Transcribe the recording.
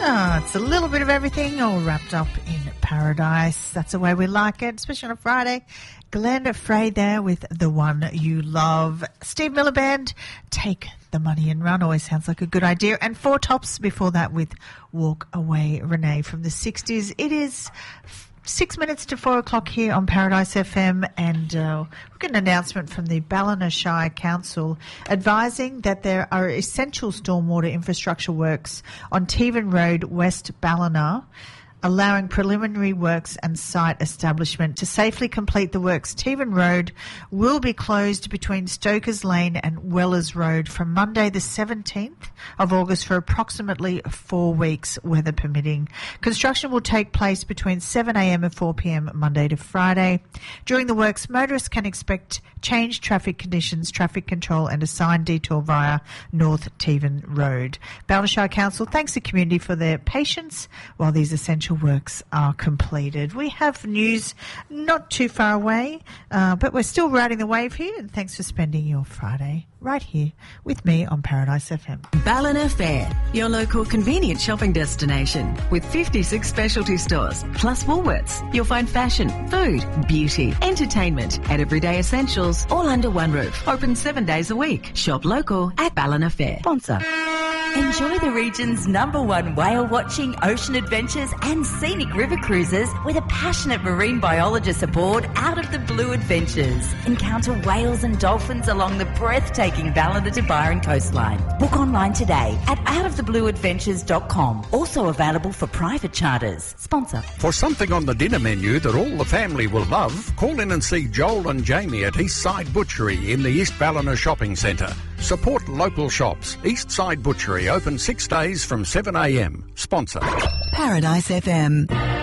It's a little bit of everything all wrapped up in paradise. That's the way we like it, especially on a Friday. Glenn Frey there with The One You Love. Steve Miller Band, Take the Money and Run. Always sounds like a good idea. And Four Tops before that with Walk Away Renee from the 60s. It is 6 minutes to 4 o'clock here on Paradise FM, and we've got an announcement from the Ballina Shire Council advising that there are essential stormwater infrastructure works on Tevan Road, West Ballina, allowing preliminary works and site establishment. To safely complete the works, Tevan Road will be closed between Stokers Lane and Wellers Road from Monday the 17th of August for approximately 4 weeks, weather permitting. Construction will take place between 7 a.m. and 4 p.m. Monday to Friday. During the works, motorists can expect changed traffic conditions, traffic control and a signed detour via North Tevan Road. Ballina Shire Council thanks the community for their patience while these essential works are completed. We have news not too far away, but we're still riding the wave here, and thanks for spending your Friday right here with me on Paradise FM. Ballina Fair, your local convenient shopping destination with 56 specialty stores, plus Woolworths. You'll find fashion, food, beauty, entertainment and everyday essentials all under one roof. Open 7 days a week. Shop local at Ballina Fair. Sponsor. Enjoy the region's #1 whale watching, ocean adventures and scenic river cruises with a passionate marine biologist aboard Out of the Blue Adventures. Encounter whales and dolphins along the breathtaking Ballina to Byron coastline. Book online today at outoftheblueadventures.com. Also available for private charters. Sponsor. For something on the dinner menu that all the family will love, call in and see Joel and Jamie at Eastside Butchery in the East Ballina Shopping Centre. Support local shops. Eastside Butchery open 6 days from 7 a.m. Sponsor. Paradise FM.